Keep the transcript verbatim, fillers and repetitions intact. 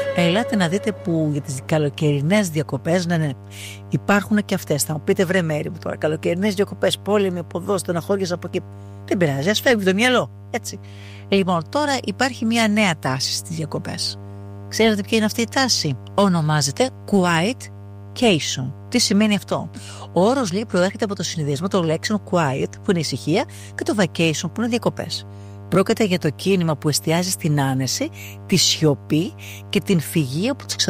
Ελάτε να δείτε που για τις καλοκαιρινές διακοπές, ναι, ναι, υπάρχουν και αυτές. Θα μου πείτε, βρε Μέρη μου τώρα, καλοκαιρινές διακοπές, πόλεμοι από εδώ, στεναχώριες από εκεί. Δεν πειράζει, ας φεύγει το μυαλό. Έτσι. Λοιπόν, τώρα υπάρχει μια νέα τάση στις διακοπές. Ξέρετε ποια είναι αυτή η τάση? Ονομάζεται quietcation. Τι σημαίνει αυτό? Ο όρος, λέει, προέρχεται από το συνδυασμό των λέξεων quiet, που είναι ησυχία, και το vacation, που είναι διακοπές. Πρόκειται για το κίνημα που εστιάζει στην άνεση, τη σιωπή και την φυγή από τους